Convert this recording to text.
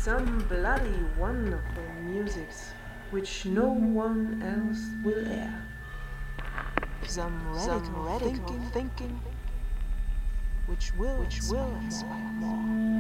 some bloody wonderful musics which no one else will air. Some radical thinking which will inspire more.